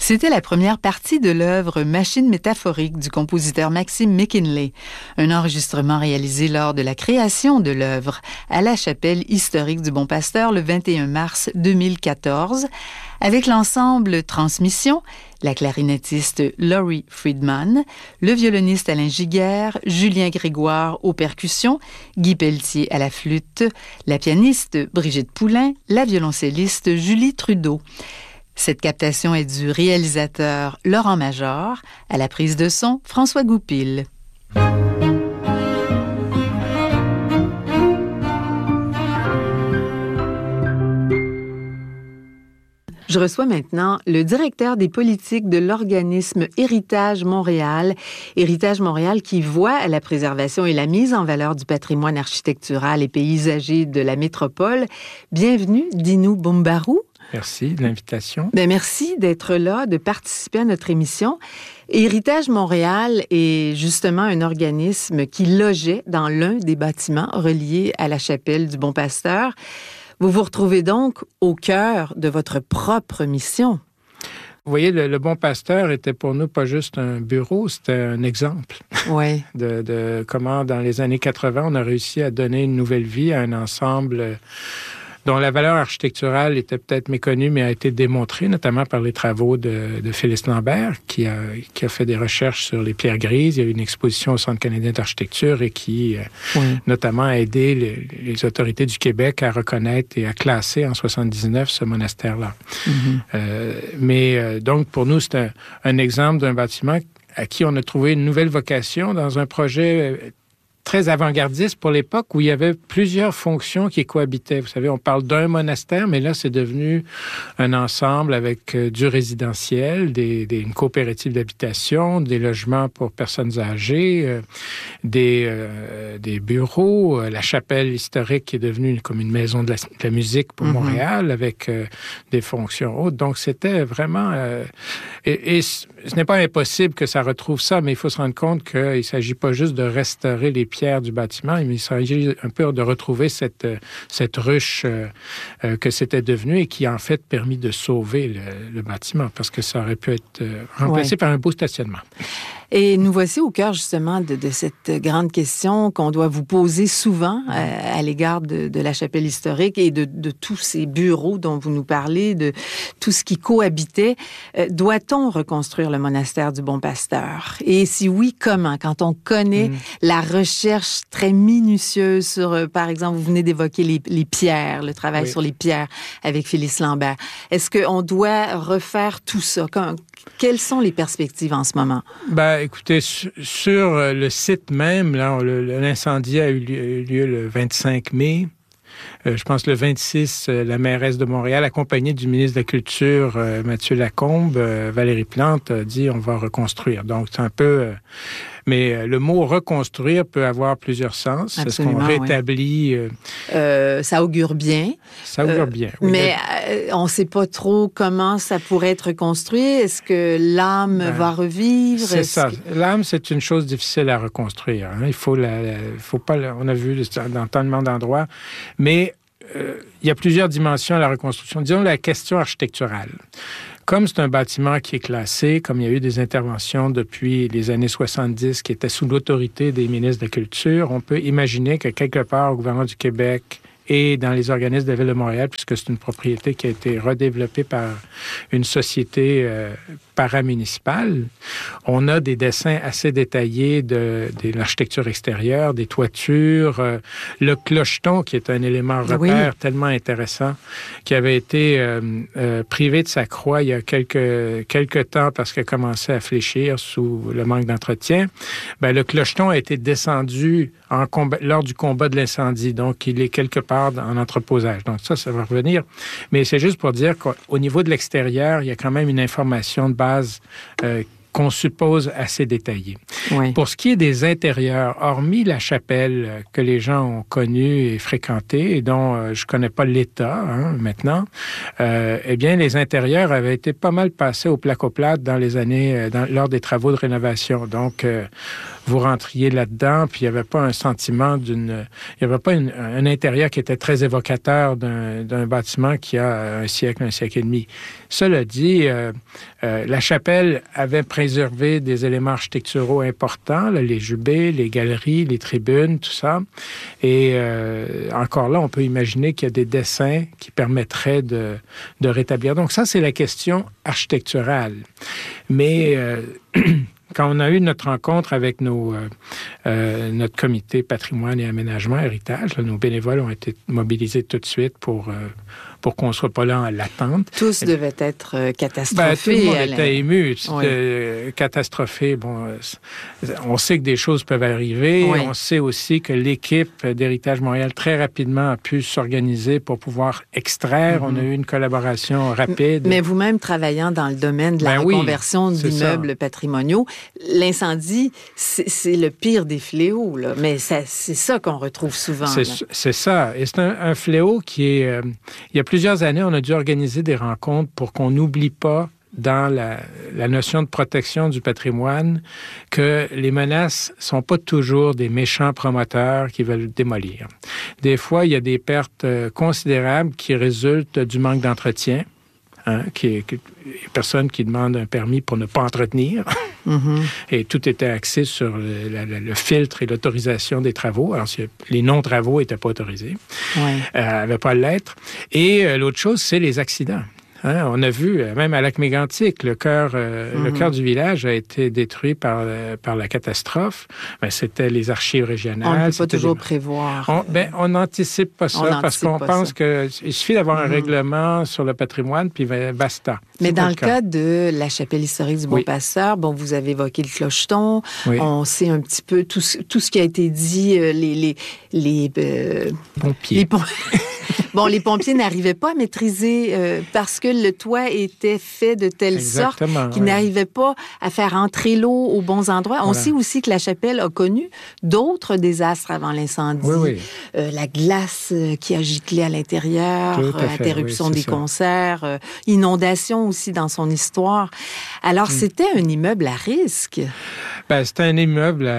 C'était la première partie de l'œuvre Machine métaphorique du compositeur Maxime McKinley, un enregistrement réalisé lors de la création de l'œuvre à la chapelle historique du Bon Pasteur le 21 mars 2014, avec l'ensemble Transmission, la clarinettiste Laurie Friedman, le violoniste Alain Giguère, Julien Grégoire aux percussions, Guy Pelletier à la flûte, la pianiste Brigitte Poulain, la violoncelliste Julie Trudeau. Cette captation est du réalisateur Laurent Major, à la prise de son François Goupil. Je reçois maintenant le directeur des politiques de l'organisme Héritage Montréal. Héritage Montréal qui voit à la préservation et la mise en valeur du patrimoine architectural et paysager de la métropole. Bienvenue, Dinou Boumbarou. Merci de l'invitation. Merci d'être là, de participer à notre émission. Héritage Montréal est justement un organisme qui logeait dans l'un des bâtiments reliés à la chapelle du Bon Pasteur. Vous vous retrouvez donc au cœur de votre propre mission. Vous voyez, le Bon Pasteur était pour nous pas juste un bureau, c'était un exemple de comment, dans les années 80, on a réussi à donner une nouvelle vie à un ensemble dont la valeur architecturale était peut-être méconnue, mais a été démontrée, notamment par les travaux de Félix Lambert, qui a fait des recherches sur les pierres grises. Il y a eu une exposition au Centre canadien d'architecture et qui, notamment, a aidé les autorités du Québec à reconnaître et à classer en 1979 ce monastère-là. Donc, pour nous, c'est un exemple d'un bâtiment à qui on a trouvé une nouvelle vocation dans un projet très avant-gardiste pour l'époque où il y avait plusieurs fonctions qui cohabitaient. Vous savez, on parle d'un monastère, mais là, c'est devenu un ensemble avec du résidentiel, une coopérative d'habitation, des logements pour personnes âgées, des bureaux, la chapelle historique qui est devenue comme une maison de la musique pour Montréal avec des fonctions hautes. Donc, c'était vraiment... Et ce n'est pas impossible que ça retrouve ça, mais il faut se rendre compte qu'il ne s'agit pas juste de restaurer les pierres du bâtiment, mais il s'agit un peu de retrouver cette ruche que c'était devenu et qui a en fait permis de sauver le bâtiment parce que ça aurait pu être remplacé par un beau stationnement. Et nous voici au cœur justement de cette grande question qu'on doit vous poser souvent à l'égard de la chapelle historique et de tous ces bureaux dont vous nous parlez, de tout ce qui cohabitait. Doit-on reconstruire le monastère du Bon Pasteur? Et si oui, comment? Quand on connaît la recherche très minutieuse sur, par exemple, vous venez d'évoquer les pierres, le travail sur les pierres avec Félix Lambert. Est-ce qu'on doit refaire tout ça? Quelles sont les perspectives en ce moment? Écoutez, sur le site même, là, l'incendie a eu lieu le 25 mai. Je pense le 26, la mairesse de Montréal, accompagnée du ministre de la Culture, Mathieu Lacombe, Valérie Plante, a dit on va reconstruire. Donc, c'est un peu... Mais le mot « reconstruire » peut avoir plusieurs sens. Absolument, est-ce qu'on rétablit... ça augure bien. Ça augure bien, oui. Mais on ne sait pas trop comment ça pourrait être reconstruit. Est-ce que l'âme va revivre? C'est ça. L'âme, c'est une chose difficile à reconstruire. Hein. Il faut pas... On a vu dans tellement d'endroits. Mais il y a plusieurs dimensions à la reconstruction. Disons la question architecturale. Comme c'est un bâtiment qui est classé, comme il y a eu des interventions depuis les années 70 qui étaient sous l'autorité des ministres de la Culture, on peut imaginer que quelque part au gouvernement du Québec et dans les organismes de la Ville de Montréal, puisque c'est une propriété qui a été redéveloppée par une société paramunicipale, on a des dessins assez détaillés de l'architecture extérieure, des toitures, le clocheton, qui est un élément repère tellement intéressant, qui avait été privé de sa croix il y a quelques temps parce qu'elle commençait à fléchir sous le manque d'entretien. Le clocheton a été descendu lors du combat de l'incendie, donc il est quelque part en entreposage. Donc ça va revenir. Mais c'est juste pour dire qu'au niveau de l'extérieur, il y a quand même une information de base qu'on suppose assez détaillé. Oui. Pour ce qui est des intérieurs, hormis la chapelle que les gens ont connue et fréquentée et dont je connais pas l'état maintenant, eh bien les intérieurs avaient été pas mal passés au placo-plate dans les années lors des travaux de rénovation. Donc vous rentriez là-dedans, puis il n'y avait pas un sentiment il n'y avait pas un intérieur qui était très évocateur d'un bâtiment qui a un siècle et demi. Cela dit, la chapelle avait préservé des éléments architecturaux importants, là, les jubés, les galeries, les tribunes, tout ça. Et encore là, on peut imaginer qu'il y a des dessins qui permettraient de rétablir. Donc ça, c'est la question architecturale. Mais quand on a eu notre rencontre avec notre comité patrimoine et aménagement, héritage, là, nos bénévoles ont été mobilisés tout de suite pour qu'on ne soit pas là en l'attente. Tous devaient être catastrophés. Tout le monde était ému, catastrophé. Bon, on sait que des choses peuvent arriver. Oui. On sait aussi que l'équipe d'Héritage Montréal très rapidement a pu s'organiser pour pouvoir extraire. On a eu une collaboration rapide. Mais vous-même travaillant dans le domaine de la reconversion d'immeubles patrimoniaux, l'incendie, c'est le pire des fléaux. Là. Mais c'est ça qu'on retrouve souvent. C'est ça. Et c'est un fléau qui est... il y a plusieurs années, on a dû organiser des rencontres pour qu'on n'oublie pas dans la notion de protection du patrimoine que les menaces sont pas toujours des méchants promoteurs qui veulent démolir. Des fois, il y a des pertes considérables qui résultent du manque d'entretien. Personne qui demande un permis pour ne pas entretenir. Mm-hmm. Et tout était axé sur le filtre et l'autorisation des travaux. Alors, les non-travaux n'étaient pas autorisés. N'avaient pas à l'être. Et l'autre chose, c'est les accidents. On a vu, même à Lac-Mégantic, le cœur du village a été détruit par la catastrophe. Ben, c'était les archives régionales. On ne peut pas toujours prévoir. On n'anticipe pas ça parce qu'on pense qu'il suffit d'avoir un règlement sur le patrimoine, puis basta. Mais dans le cas de la chapelle historique du Bon-Pasteur, vous avez évoqué le clocheton. Oui. On sait un petit peu tout ce qui a été dit, les pompiers. Les pompiers n'arrivaient pas à maîtriser parce que le toit était fait de telle sorte qu'ils n'arrivaient pas à faire entrer l'eau aux bons endroits. Voilà. On sait aussi que la chapelle a connu d'autres désastres avant l'incendie. Oui. La glace qui a giclé à l'intérieur, interruption des concerts, inondation aussi dans son histoire. Alors, c'était un immeuble à risque. C'était un immeuble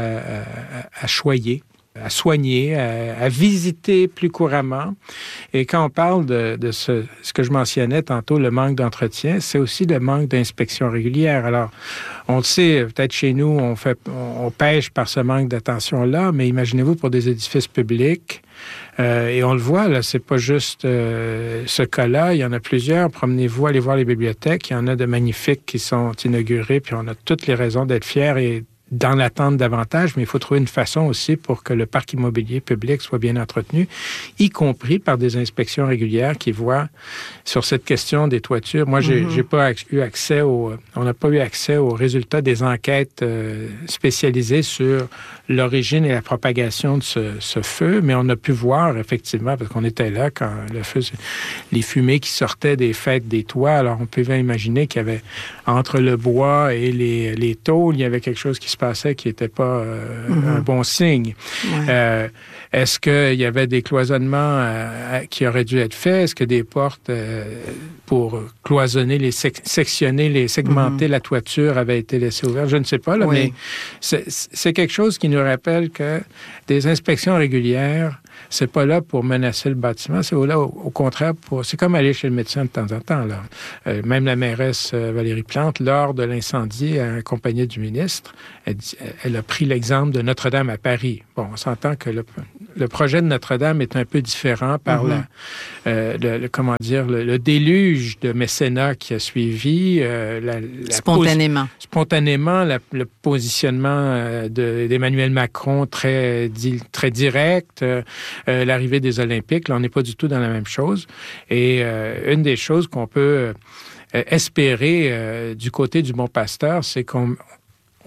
à choyer, à soigner, à visiter plus couramment. Et quand on parle de ce que je mentionnais tantôt, le manque d'entretien, c'est aussi le manque d'inspection régulière. Alors, on le sait, peut-être chez nous, on pêche par ce manque d'attention-là, mais imaginez-vous pour des édifices publics, et on le voit, là, c'est pas juste ce cas-là, il y en a plusieurs. Promenez-vous, allez voir les bibliothèques, il y en a de magnifiques qui sont inaugurées, puis on a toutes les raisons d'être fiers et dans l'attente davantage, mais il faut trouver une façon aussi pour que le parc immobilier public soit bien entretenu, y compris par des inspections régulières qui voient sur cette question des toitures. Moi, j'ai pas eu accès on n'a pas eu accès aux résultats des enquêtes spécialisées sur l'origine et la propagation de ce feu, mais on a pu voir effectivement, parce qu'on était là quand le feu, les fumées qui sortaient des fêtes des toits, alors on pouvait imaginer qu'il y avait entre le bois et les tôles, il y avait quelque chose qui se passait qui n'était pas un bon signe. Ouais. Est-ce qu'il y avait des cloisonnements qui auraient dû être faits? Est-ce que des portes pour cloisonner, sectionner, segmenter la toiture avaient été laissées ouvertes? Je ne sais pas, là, mais c'est quelque chose qui nous rappelle que des inspections régulières, c'est pas là pour menacer le bâtiment, c'est là au contraire c'est comme aller chez le médecin de temps en temps. Là. Même la mairesse Valérie Plante, lors de l'incendie accompagnée du ministre, elle a pris l'exemple de Notre-Dame à Paris. Bon, on s'entend que le projet de Notre-Dame est un peu différent par le déluge de mécénat qui a suivi. Spontanément. Spontanément, le positionnement d'Emmanuel Macron très direct, l'arrivée des Olympiques. Là, on n'est pas du tout dans la même chose. Et une des choses qu'on peut espérer du côté du Bon-Pasteur, c'est qu'on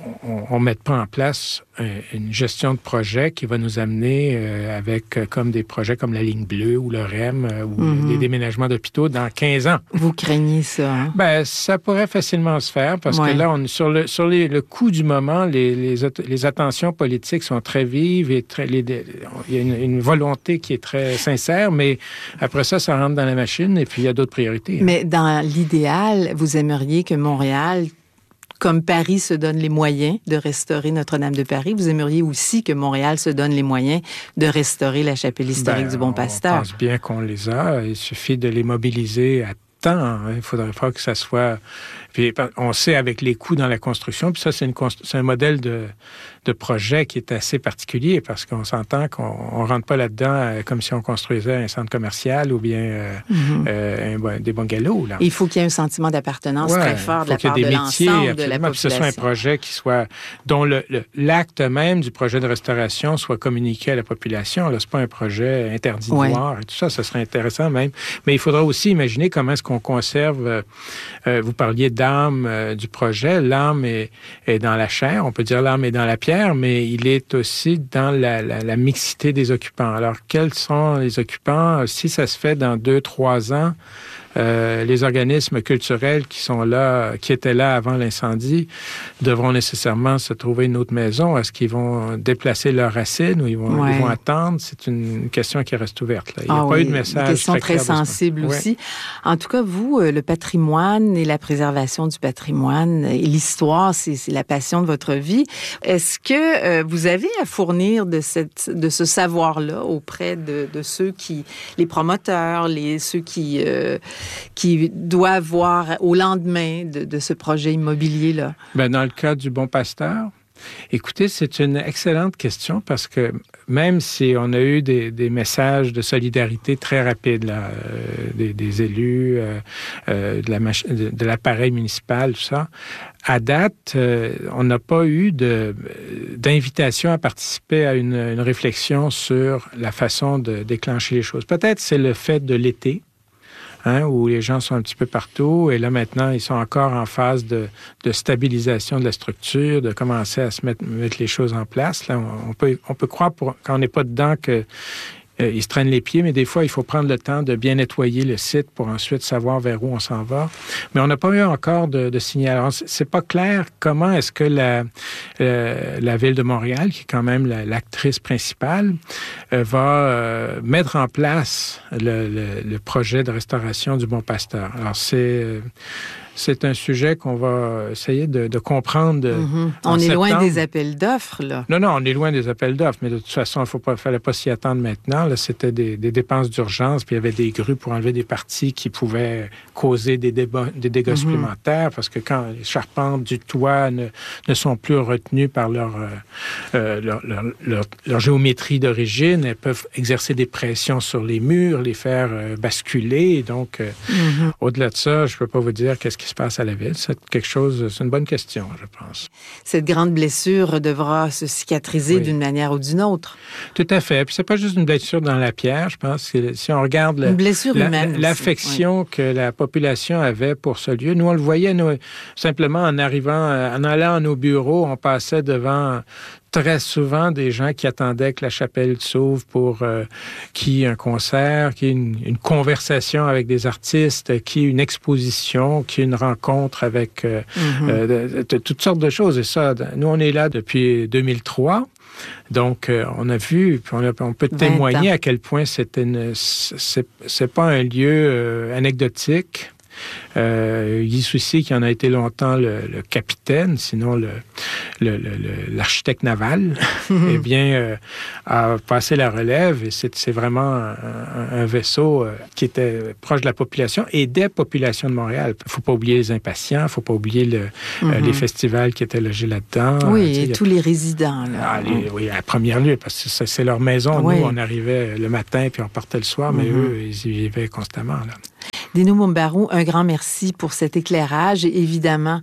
on ne mette pas en place une gestion de projet qui va nous amener avec comme des projets comme la ligne bleue ou le REM ou les déménagements d'hôpitaux dans 15 ans. Vous craignez ça, hein? Ben, ça pourrait facilement se faire parce que là, sur le coup du moment, les attentions politiques sont très vives et il y a une volonté qui est très sincère, mais après ça rentre dans la machine et puis il y a d'autres priorités. Hein. Mais dans l'idéal, vous aimeriez que Montréal, comme Paris se donne les moyens de restaurer Notre-Dame de Paris, vous aimeriez aussi que Montréal se donne les moyens de restaurer la chapelle historique du Bon Pasteur. On pense bien qu'on les a. Il suffit de les mobiliser à temps. Il faudrait pas que ça soit... Puis on sait avec les coûts dans la construction, puis ça, c'est un modèle de projet qui est assez particulier parce qu'on s'entend qu'on rentre pas là-dedans comme si on construisait un centre commercial ou bien des bungalows. Là. Il faut qu'il y ait un sentiment d'appartenance très fort de la part de l'ensemble de la population. Puis ce soit un projet dont l'acte même du projet de restauration soit communiqué à la population. Là, c'est pas un projet interdit-noir et tout ça. Ça serait intéressant même. Mais il faudra aussi imaginer comment est-ce qu'on conserve... vous parliez d'âme du projet. L'âme est dans la chair. On peut dire l'âme est dans la pierre, mais il est aussi dans la mixité des occupants. Alors, quels sont les occupants? Si ça se fait dans 2-3 ans, les organismes culturels qui étaient là avant l'incendie, devront nécessairement se trouver une autre maison. Est-ce qu'ils vont déplacer leurs racines ou ils vont attendre? C'est une question qui reste ouverte. Là. Il n'y a pas eu de message. Une question très sensible aussi. En tout cas, vous, le patrimoine et la préservation du patrimoine et l'histoire, c'est la passion de votre vie. Est-ce que vous avez à fournir de ce savoir-là auprès de ceux les promoteurs, ceux qui doivent voir au lendemain de ce projet immobilier-là? Bien, dans le cas du Bon Pasteur, écoutez, c'est une excellente question parce que même si on a eu des messages de solidarité très rapides, là, des élus, de l'appareil municipal, tout ça, à date, on n'a pas eu d'invitation à participer à une réflexion sur la façon de déclencher les choses. Peut-être c'est le fait de l'été. Où les gens sont un petit peu partout. Et là, maintenant, ils sont encore en phase de stabilisation de la structure, de commencer à mettre les choses en place. Là, on peut croire, quand on n'est pas dedans, que ils se traînent les pieds, mais des fois, il faut prendre le temps de bien nettoyer le site pour ensuite savoir vers où on s'en va. Mais on n'a pas eu encore de signal. Alors, c'est pas clair comment est-ce que la Ville de Montréal, qui est quand même l'actrice principale, va mettre en place le projet de restauration du Bon Pasteur. Alors, c'est un sujet qu'on va essayer de comprendre. On est loin des appels d'offres, là. Non, on est loin des appels d'offres, mais de toute façon, il ne fallait pas s'y attendre maintenant. Là, c'était des dépenses d'urgence, puis il y avait des grues pour enlever des parties qui pouvaient causer des dégâts supplémentaires, parce que quand les charpentes du toit ne sont plus retenues par leur géométrie d'origine, elles peuvent exercer des pressions sur les murs, les faire basculer. Donc, au-delà de ça, je ne peux pas vous dire qu'est-ce qui se passe à la ville. C'est une bonne question, je pense. Cette grande blessure devra se cicatriser d'une manière ou d'une autre. Tout à fait. Puis c'est pas juste une blessure dans la pierre, je pense. Que si on regarde une blessure humaine l'affection que la population avait pour ce lieu, nous on le voyait simplement en allant à nos bureaux, on passait devant très souvent des gens qui attendaient que la chapelle s'ouvre pour qu'il y ait un concert, qu'il y ait une conversation avec des artistes, qu'il y ait une exposition, qu'il y ait une rencontre avec toutes sortes de choses. Et ça, nous, on est là depuis 2003. Donc, on a vu, puis on peut témoigner à quel point c'est pas un lieu anecdotique. Guy Soucy, qui en a été longtemps le capitaine, sinon l'architecte naval, eh bien, a passé la relève et c'est vraiment un vaisseau qui était proche de la population et des populations de Montréal. Il ne faut pas oublier les impatients, il ne faut pas oublier les festivals qui étaient logés là-dedans. Oui, et tous les résidents. Là. Oui, à première lieu, parce que c'est leur maison. Oui. Nous, on arrivait le matin puis on partait le soir, mais eux, ils y vivaient constamment. Là. Dino Mombaru, un grand merci pour cet éclairage et évidemment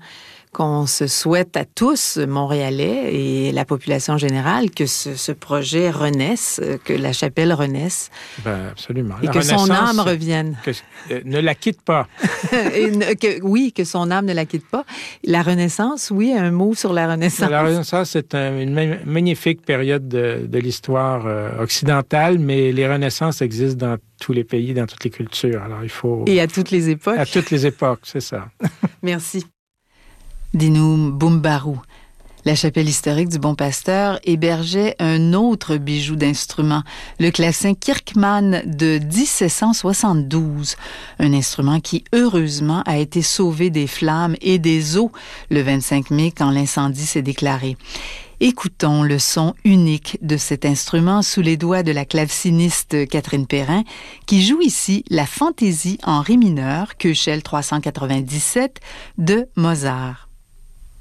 qu'on se souhaite à tous, Montréalais et la population générale, que ce projet renaisse, que la chapelle renaisse. Ben, absolument. Et que son âme revienne. Ne la quitte pas. Oui, que son âme ne la quitte pas. La Renaissance, oui, un mot sur la Renaissance. La Renaissance, c'est une magnifique période de l'histoire occidentale, mais les Renaissances existent dans tous les pays, dans toutes les cultures. Alors, il faut... Et à toutes les époques. À toutes les époques, c'est ça. Merci. Dinoum Boumbarou. La chapelle historique du Bon Pasteur hébergeait un autre bijou d'instrument, le clavecin Kirkman de 1772, un instrument qui, heureusement, a été sauvé des flammes et des eaux le 25 mai quand l'incendie s'est déclaré. Écoutons le son unique de cet instrument sous les doigts de la claveciniste Catherine Perrin, qui joue ici la fantaisie en ré mineur, Köchel 397, de Mozart.